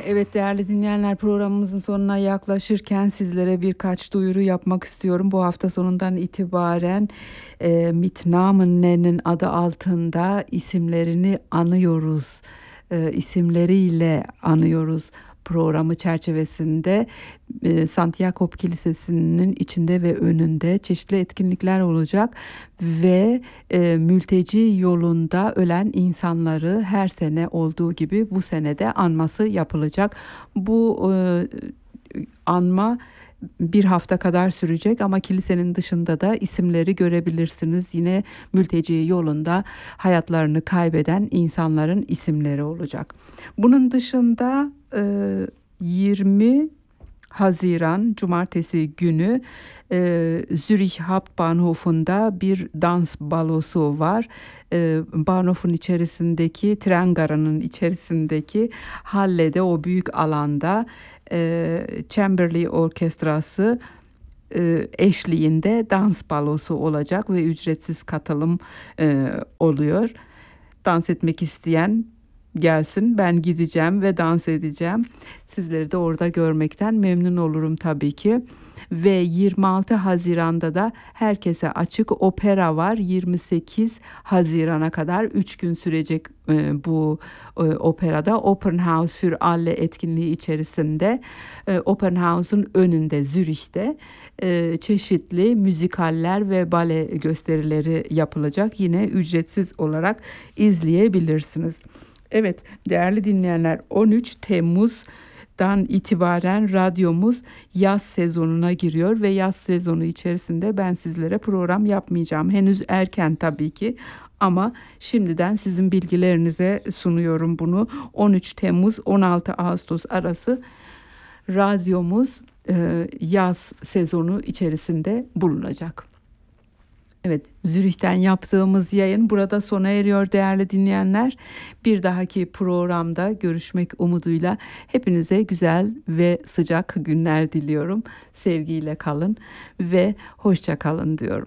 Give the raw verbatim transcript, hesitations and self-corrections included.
Evet değerli dinleyenler, programımızın sonuna yaklaşırken sizlere birkaç duyuru yapmak istiyorum. Bu hafta sonundan itibaren e, Mitnamen'in adı altında isimlerini anıyoruz. E, isimleriyle anıyoruz programı çerçevesinde e, Santiago Kilisesi'nin içinde ve önünde çeşitli etkinlikler olacak ve e, mülteci yolunda ölen insanları her sene olduğu gibi bu senede anması yapılacak. Bu e, anma bir hafta kadar sürecek ama kilisenin dışında da isimleri görebilirsiniz. Yine mülteci yolunda hayatlarını kaybeden insanların isimleri olacak. Bunun dışında e, yirmi Haziran Cumartesi günü e, Zürich Hauptbahnhof'unda bir dans balosu var. E, Bahnhof'un içerisindeki tren garının içerisindeki hallede, o büyük alanda e, Chamberlain Orkestrası e, eşliğinde dans balosu olacak ve ücretsiz katılım e, oluyor. Dans etmek isteyen gelsin, ben gideceğim ve dans edeceğim. Sizleri de orada görmekten memnun olurum tabii ki. Ve yirmi altı Haziran'da da herkese açık opera var. yirmi sekiz Haziran'a kadar üç gün sürecek e, bu e, operada. Open House für alle etkinliği içerisinde e, Open House'un önünde Zürih'te e, çeşitli müzikaller ve bale gösterileri yapılacak. Yine ücretsiz olarak izleyebilirsiniz. Evet değerli dinleyenler, on üç Temmuz'dan itibaren radyomuz yaz sezonuna giriyor ve yaz sezonu içerisinde ben sizlere program yapmayacağım. Henüz erken tabii ki ama şimdiden sizin bilgilerinize sunuyorum bunu. on üç Temmuz on altı Ağustos arası radyomuz e, yaz sezonu içerisinde bulunacak. Evet, Zürih'ten yaptığımız yayın burada sona eriyor değerli dinleyenler. Bir dahaki programda görüşmek umuduyla hepinize güzel ve sıcak günler diliyorum. Sevgiyle kalın ve hoşça kalın diyorum.